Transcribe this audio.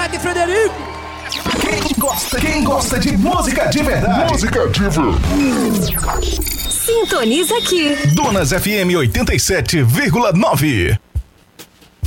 aqui, Frederico. Quem gosta de música de verdade? Música de verdade. Sintoniza aqui. Donas FM 87,9.